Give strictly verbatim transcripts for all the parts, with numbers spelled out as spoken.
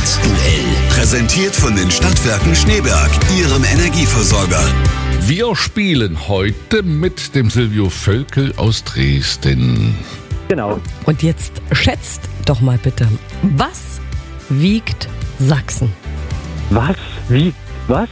Schätzduell. Präsentiert von den Stadtwerken Schneeberg, Ihrem Energieversorger. Wir spielen heute mit dem Silvio Völkel aus Dresden. Genau. Und jetzt schätzt doch mal bitte, was wiegt Sachsen? Was? Wie? Was?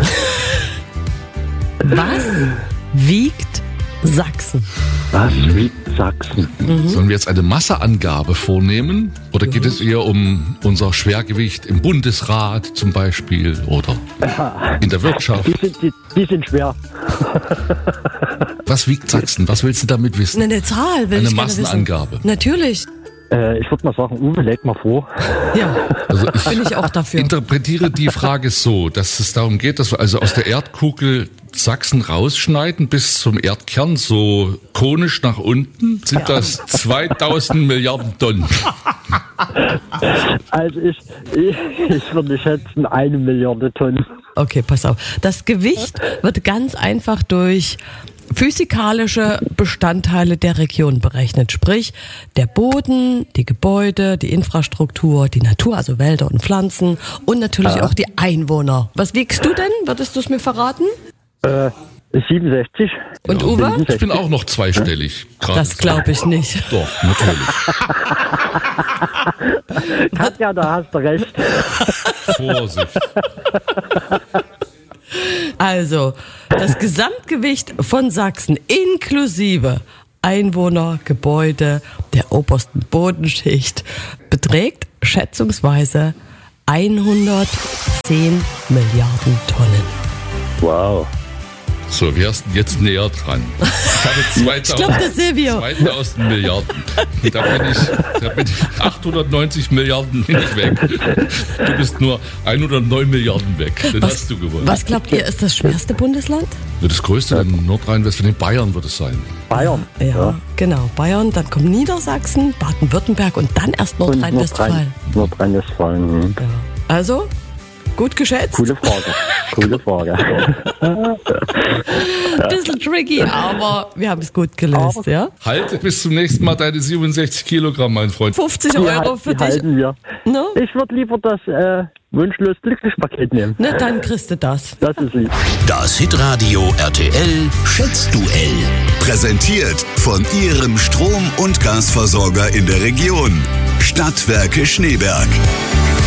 Was wiegt Sachsen? Was wiegt Sachsen? Mhm. Sollen wir jetzt eine Masseangabe vornehmen? Oder geht es eher um unser Schwergewicht im Bundesrat zum Beispiel oder in der Wirtschaft? Die sind, die, die sind schwer. Was wiegt Sachsen? Was willst du damit wissen? Eine Zahl will Eine ich gerne wissen. Massenangabe. Natürlich. Äh, ich würde mal sagen, Uwe, leg mal vor. Ja, Also ich bin ich auch dafür. interpretiere die Frage so, dass es darum geht, dass wir also aus der Erdkugel Sachsen rausschneiden bis zum Erdkern, so konisch nach unten, sind das zweitausend Milliarden Tonnen. Also ich, ich, ich würde schätzen, eine Milliarde Tonnen. Okay, pass auf. Das Gewicht wird ganz einfach durch physikalische Bestandteile der Region berechnet. Sprich, der Boden, die Gebäude, die Infrastruktur, die Natur, also Wälder und Pflanzen und natürlich Ja. auch die Einwohner. Was wiegst du denn? Würdest du es mir verraten? Äh, siebenundsechzig. Und Ja. Uwe? Ich bin auch noch zweistellig. Gerade. Das glaube ich nicht. Doch, natürlich. Katja, da hast du recht. Vorsicht. Also, das Gesamtgewicht von Sachsen inklusive Einwohner, Gebäude, der obersten Bodenschicht beträgt schätzungsweise hundertzehn Milliarden Tonnen. Wow. So, wer ist denn jetzt näher dran? Ich hatte Ich glaube, der Silvio. zweitausend Milliarden. Da bin ich, da bin ich achthundertneunzig Milliarden bin ich weg. Du bist nur hundertneun Milliarden weg. Den Was, hast du gewonnen. was glaubt ihr, ist das schwerste Bundesland? Das größte in Nordrhein-Westfalen, in Bayern wird es sein. Bayern. Ja, genau. Bayern, dann kommt Niedersachsen, Baden-Württemberg und dann erst Und Nordrhein-Westfalen. Nordrhein- Nordrhein-Westfalen. Hm. Ja. Also, gut geschätzt. Coole Frage. Coole Frage. Ein bisschen tricky, aber wir haben es gut gelöst, Aber- ja? Halte bis zum nächsten Mal deine siebenundsechzig Kilogramm, mein Freund. fünfzig Die, Euro halt- für die dich. halten wir. Ne? Ich würde lieber das äh, wunschlos glücklich Paket nehmen. Ne, dann kriegst du das. Das ist lieb. Das Hitradio R T L Schätzduell. Präsentiert von Ihrem Strom- und Gasversorger in der Region. Stadtwerke Schneeberg.